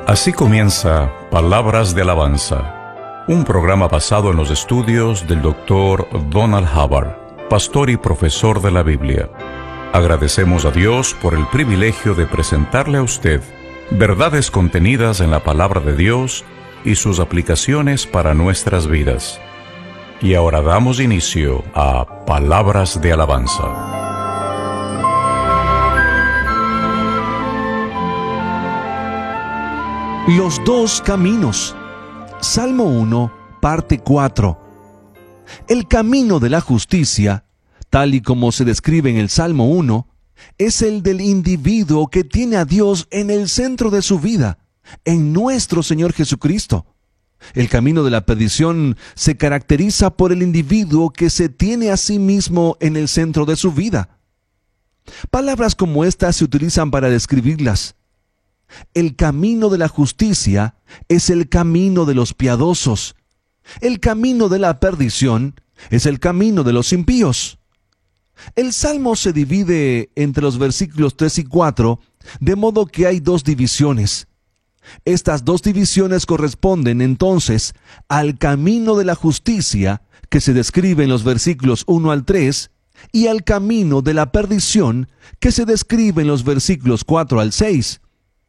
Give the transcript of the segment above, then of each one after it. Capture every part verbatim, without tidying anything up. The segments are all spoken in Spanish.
Así comienza Palabras de Alabanza, un programa basado en los estudios del doctor Donald Hubbard, pastor y profesor de la Biblia. Agradecemos a Dios por el privilegio de presentarle a usted verdades contenidas en la palabra de Dios y sus aplicaciones para nuestras vidas. Y ahora damos inicio a Palabras de Alabanza. Los dos caminos. Salmo uno, parte cuatro. El camino de la justicia, tal y como se describe en el Salmo uno, es el del individuo que tiene a Dios en el centro de su vida, en nuestro Señor Jesucristo. El camino de la perdición se caracteriza por el individuo que se tiene a sí mismo en el centro de su vida. Palabras como estas se utilizan para describirlas. El camino de la justicia es el camino de los piadosos. El camino de la perdición es el camino de los impíos. El Salmo se divide entre los versículos tres y cuatro, de modo que hay dos divisiones. Estas dos divisiones corresponden entonces al camino de la justicia, que se describe en los versículos uno al tres, y al camino de la perdición, que se describe en los versículos cuatro al seis.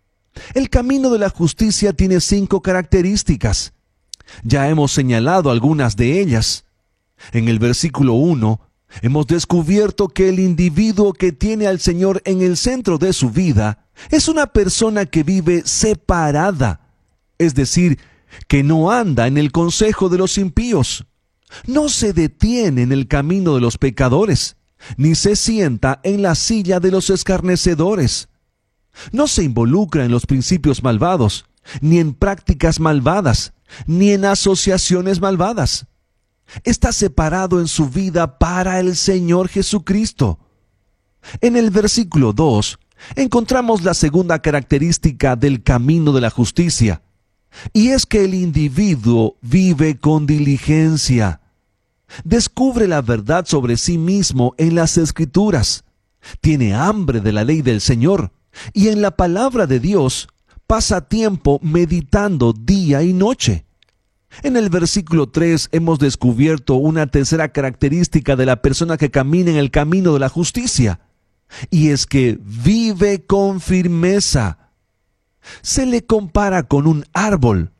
El camino de la justicia tiene cinco características. Ya hemos señalado algunas de ellas. En el versículo uno, hemos descubierto que el individuo que tiene al Señor en el centro de su vida es una persona que vive separada, es decir, que no anda en el consejo de los impíos, no se detiene en el camino de los pecadores, ni se sienta en la silla de los escarnecedores. No se involucra en los principios malvados, ni en prácticas malvadas, ni en asociaciones malvadas. Está separado en su vida para el Señor Jesucristo. En el versículo dos, encontramos la segunda característica del camino de la justicia, y es que el individuo vive con diligencia. Descubre la verdad sobre sí mismo en las Escrituras. Tiene hambre de la ley del Señor. Y en la palabra de Dios pasa tiempo meditando día y noche. En el versículo tres hemos descubierto una tercera característica de la persona que camina en el camino de la justicia, y es que vive con firmeza. Se le compara con un árbol.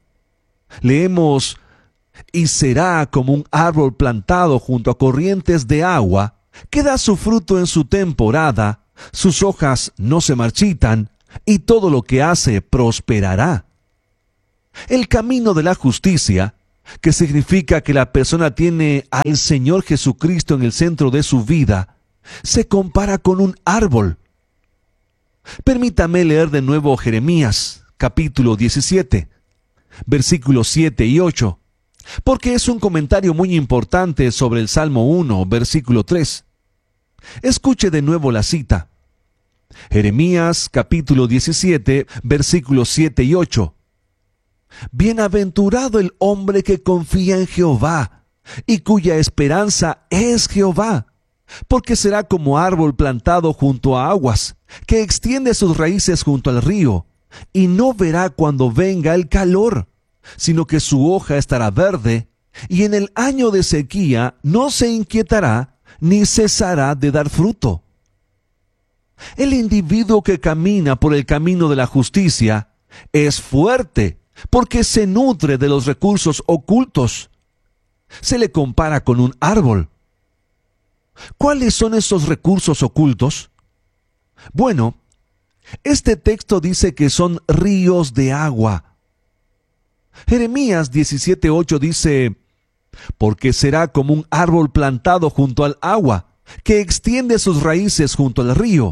Leemos, y será como un árbol plantado junto a corrientes de agua, que da su fruto en su temporada, sus hojas no se marchitan, y todo lo que hace prosperará. El camino de la justicia, que significa que la persona tiene al Señor Jesucristo en el centro de su vida, se compara con un árbol. Permítame leer de nuevo Jeremías, capítulo diecisiete, versículos siete y ocho, porque es un comentario muy importante sobre el Salmo uno, versículo tres. Escuche de nuevo la cita. Jeremías capítulo diecisiete, versículos siete y ocho. Bienaventurado el hombre que confía en Jehová, y cuya esperanza es Jehová, porque será como árbol plantado junto a aguas, que extiende sus raíces junto al río, y no verá cuando venga el calor, sino que su hoja estará verde, y en el año de sequía no se inquietará, ni cesará de dar fruto. El individuo que camina por el camino de la justicia es fuerte porque se nutre de los recursos ocultos. Se le compara con un árbol. ¿Cuáles son esos recursos ocultos? Bueno, este texto dice que son ríos de agua. Jeremías diecisiete ocho dice, porque será como un árbol plantado junto al agua, que extiende sus raíces junto al río.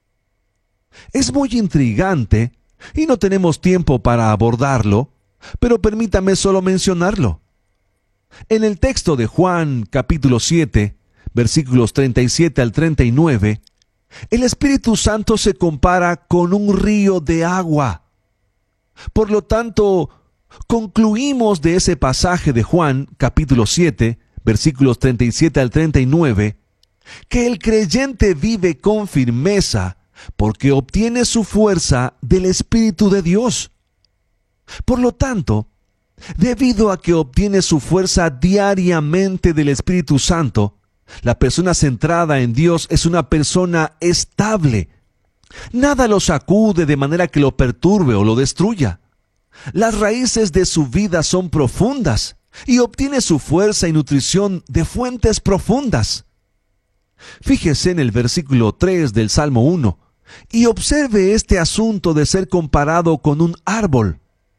Es muy intrigante, y no tenemos tiempo para abordarlo, pero permítame solo mencionarlo. En el texto de Juan, capítulo siete, versículos treinta y siete al treinta y nueve, el Espíritu Santo se compara con un río de agua. Por lo tanto, concluimos de ese pasaje de Juan, capítulo siete, versículos treinta y siete al treinta y nueve, que el creyente vive con firmeza porque obtiene su fuerza del Espíritu de Dios. Por lo tanto, debido a que obtiene su fuerza diariamente del Espíritu Santo, la persona centrada en Dios es una persona estable. Nada lo sacude de manera que lo perturbe o lo destruya. Las raíces de su vida son profundas y obtiene su fuerza y nutrición de fuentes profundas. Fíjese en el versículo tres del Salmo uno y observe este asunto de ser comparado con un árbol.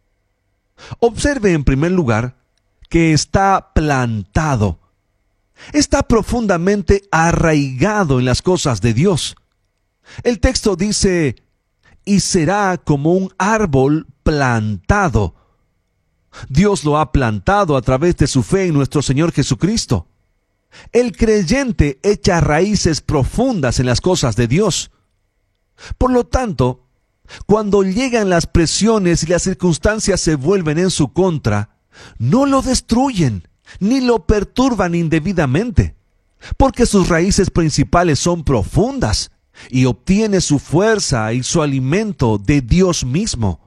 Observe en primer lugar que está plantado. Está profundamente arraigado en las cosas de Dios. El texto dice, y será como un árbol plantado. Dios lo ha plantado a través de su fe en nuestro Señor Jesucristo. El creyente echa raíces profundas en las cosas de Dios. Por lo tanto, cuando llegan las presiones y las circunstancias se vuelven en su contra, no lo destruyen ni lo perturban indebidamente, porque sus raíces principales son profundas y obtiene su fuerza y su alimento de Dios mismo.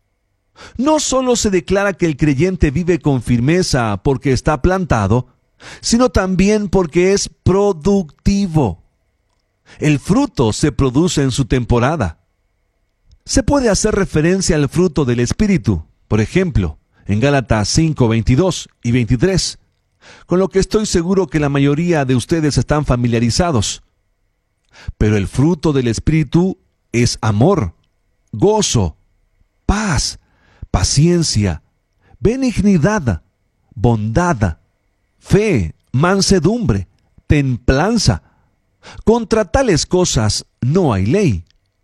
No solo se declara que el creyente vive con firmeza porque está plantado, sino también porque es productivo. El fruto se produce en su temporada. Se puede hacer referencia al fruto del Espíritu, por ejemplo, en Gálatas cinco, veintidós y veintitrés, con lo que estoy seguro que la mayoría de ustedes están familiarizados. Pero el fruto del Espíritu es amor, gozo, paz, paciencia, benignidad, bondad, fe, mansedumbre, templanza. Contra tales cosas no hay ley.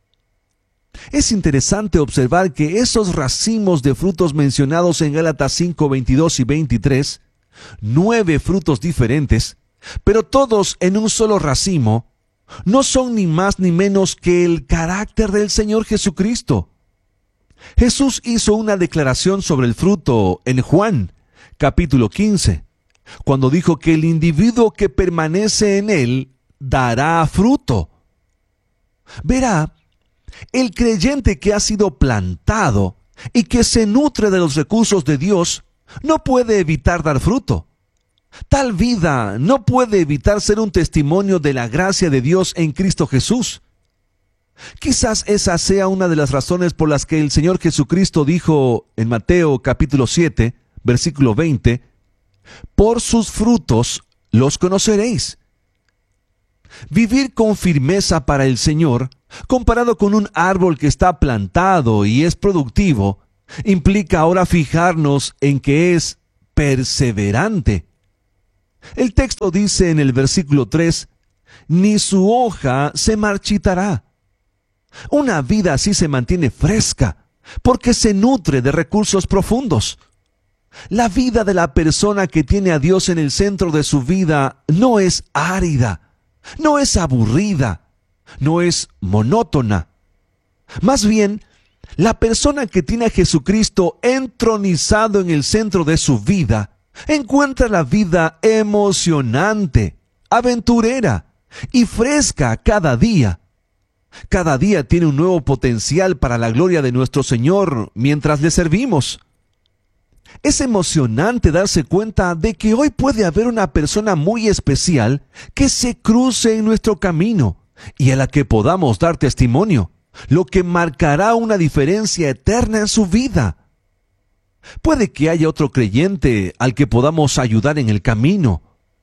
Es interesante observar que esos racimos de frutos mencionados en Gálatas cinco, veintidós y veintitrés, nueve frutos diferentes, pero todos en un solo racimo, no son ni más ni menos que el carácter del Señor Jesucristo. Jesús hizo una declaración sobre el fruto en Juan, capítulo quince, cuando dijo que el individuo que permanece en él dará fruto. Verá, el creyente que ha sido plantado y que se nutre de los recursos de Dios no puede evitar dar fruto. Tal vida no puede evitar ser un testimonio de la gracia de Dios en Cristo Jesús. Quizás esa sea una de las razones por las que el Señor Jesucristo dijo en Mateo capítulo siete, versículo veinte, por sus frutos los conoceréis. Vivir con firmeza para el Señor, comparado con un árbol que está plantado y es productivo, implica ahora fijarnos en que es perseverante. El texto dice en el versículo tres, ni su hoja se marchitará. Una vida así se mantiene fresca, porque se nutre de recursos profundos. La vida de la persona que tiene a Dios en el centro de su vida no es árida, no es aburrida, no es monótona. Más bien, la persona que tiene a Jesucristo entronizado en el centro de su vida, encuentra la vida emocionante, aventurera y fresca cada día. Cada día tiene un nuevo potencial para la gloria de nuestro Señor mientras le servimos. Es emocionante darse cuenta de que hoy puede haber una persona muy especial que se cruce en nuestro camino y a la que podamos dar testimonio, lo que marcará una diferencia eterna en su vida. Puede que haya otro creyente al que podamos ayudar en el camino.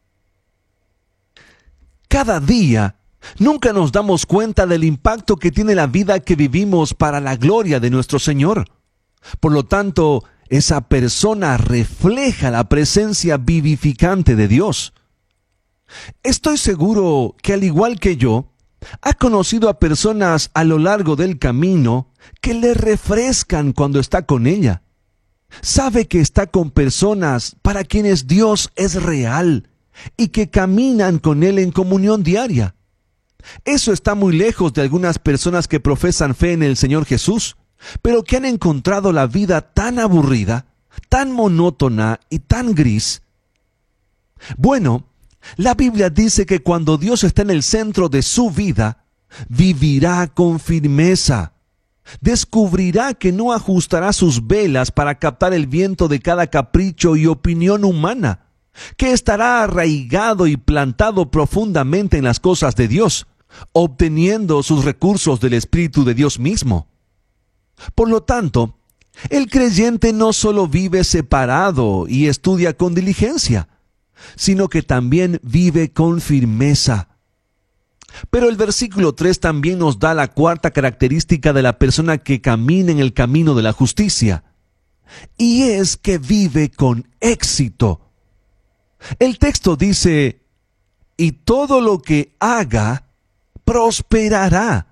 Cada día, nunca nos damos cuenta del impacto que tiene la vida que vivimos para la gloria de nuestro Señor. Por lo tanto, esa persona refleja la presencia vivificante de Dios. Estoy seguro que, al igual que yo, ha conocido a personas a lo largo del camino que le refrescan cuando está con ella. Sabe que está con personas para quienes Dios es real y que caminan con Él en comunión diaria. Eso está muy lejos de algunas personas que profesan fe en el Señor Jesús, pero que han encontrado la vida tan aburrida, tan monótona y tan gris. Bueno, la Biblia dice que cuando Dios está en el centro de su vida, vivirá con firmeza. descubrirá que no ajustará sus velas para captar el viento de cada capricho y opinión humana, que estará arraigado y plantado profundamente en las cosas de Dios, obteniendo sus recursos del Espíritu de Dios mismo. Por lo tanto, el creyente no solo vive separado y estudia con diligencia, sino que también vive con firmeza. Pero el versículo tres también nos da la cuarta característica de la persona que camina en el camino de la justicia, y es que vive con éxito. El texto dice, y todo lo que haga, prosperará.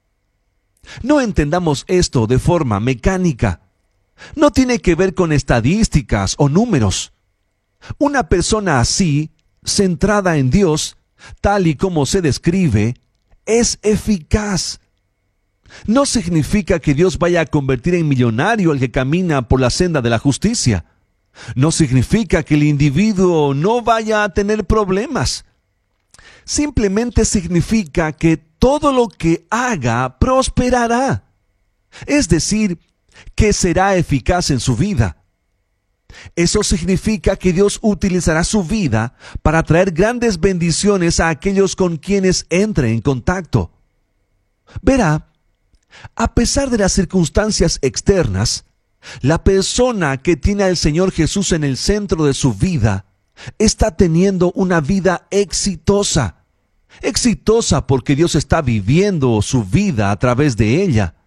No entendamos esto de forma mecánica. No tiene que ver con estadísticas o números. Una persona así, centrada en Dios, tal y como se describe, es eficaz. No significa que Dios vaya a convertir en millonario al que camina por la senda de la justicia. No significa que el individuo no vaya a tener problemas. Simplemente significa que todo lo que haga prosperará. Es decir, que será eficaz en su vida. Eso significa que Dios utilizará su vida para traer grandes bendiciones a aquellos con quienes entre en contacto. Verá, a pesar de las circunstancias externas, la persona que tiene al Señor Jesús en el centro de su vida está teniendo una vida exitosa. Exitosa porque Dios está viviendo su vida a través de ella.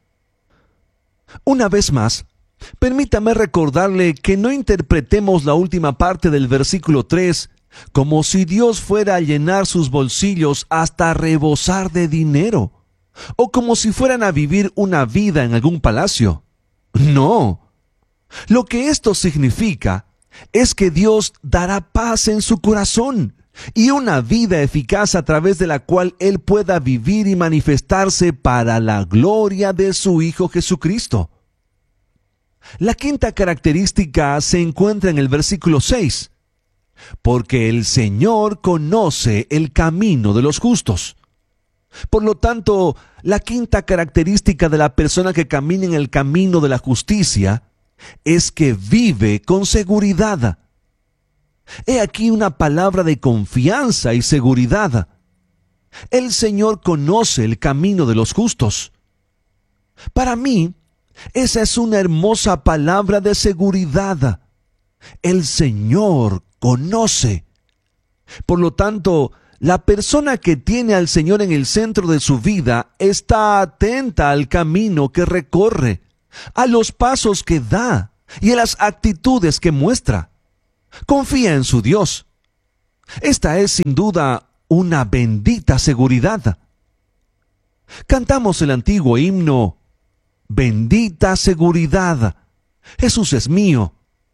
Una vez más, permítame recordarle que no interpretemos la última parte del versículo tres como si Dios fuera a llenar sus bolsillos hasta rebosar de dinero, o como si fueran a vivir una vida en algún palacio. No. Lo que esto significa es que Dios dará paz en su corazón y una vida eficaz a través de la cual Él pueda vivir y manifestarse para la gloria de su Hijo Jesucristo. La quinta característica se encuentra en el versículo seis, porque el Señor conoce el camino de los justos. Por lo tanto, la quinta característica de la persona que camina en el camino de la justicia es que vive con seguridad. He aquí una palabra de confianza y seguridad. El Señor conoce el camino de los justos. Para mí, esa es una hermosa palabra de seguridad. El Señor conoce. Por lo tanto, la persona que tiene al Señor en el centro de su vida está atenta al camino que recorre, a los pasos que da y a las actitudes que muestra. Confía en su Dios. Esta es sin duda una bendita seguridad. Cantamos el antiguo himno, bendita seguridad, Jesús es mío.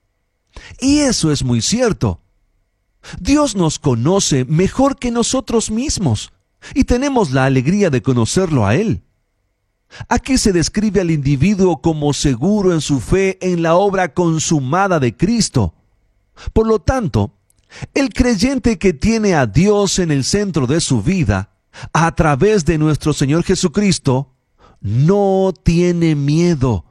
Y eso es muy cierto. Dios nos conoce mejor que nosotros mismos y tenemos la alegría de conocerlo a Él. Aquí se describe al individuo como seguro en su fe en la obra consumada de Cristo. Por lo tanto, el creyente que tiene a Dios en el centro de su vida, a través de nuestro Señor Jesucristo, no tiene miedo.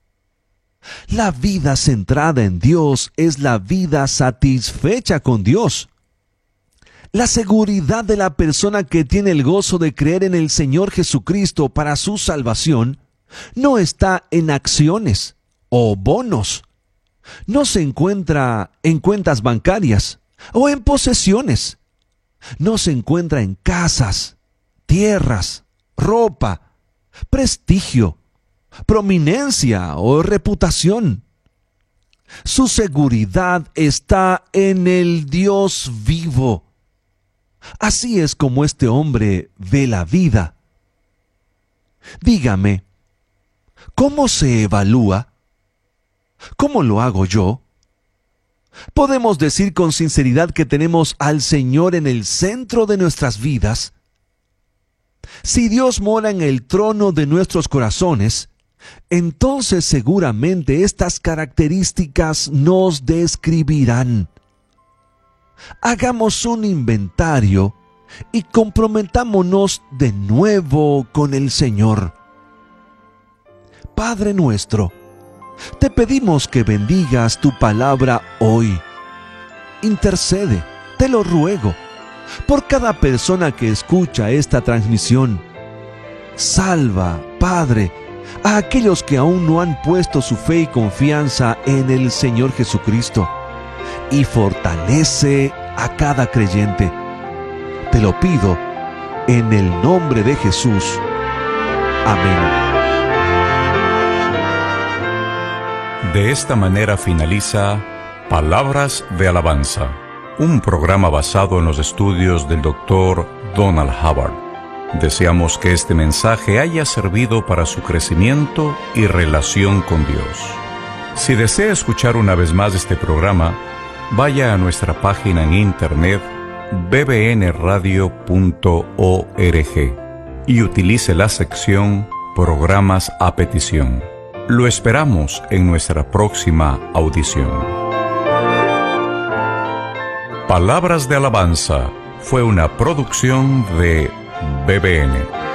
La vida centrada en Dios es la vida satisfecha con Dios. La seguridad de la persona que tiene el gozo de creer en el Señor Jesucristo para su salvación no está en acciones o bonos. No se encuentra en cuentas bancarias o en posesiones. No se encuentra en casas, tierras, ropa, prestigio, prominencia o reputación. Su seguridad está en el Dios vivo. Así es como este hombre ve la vida. Dígame, ¿cómo se evalúa? ¿Cómo lo hago yo? ¿Podemos decir con sinceridad que tenemos al Señor en el centro de nuestras vidas? Si Dios mora en el trono de nuestros corazones, entonces seguramente estas características nos describirán. Hagamos un inventario y comprometámonos de nuevo con el Señor. Padre nuestro, te pedimos que bendigas tu palabra hoy. Intercede, te lo ruego, por cada persona que escucha esta transmisión. Salva, Padre, a aquellos que aún no han puesto su fe y confianza en el Señor Jesucristo, y fortalece a cada creyente. Te lo pido en el nombre de Jesús. Amén. De esta manera finaliza Palabras de Alabanza, un programa basado en los estudios del doctor Donald Hubbard. Deseamos que este mensaje haya servido para su crecimiento y relación con Dios. Si desea escuchar una vez más este programa, vaya a nuestra página en internet b b n radio punto org y utilice la sección Programas a petición. Lo esperamos en nuestra próxima audición. Palabras de Alabanza fue una producción de B B N.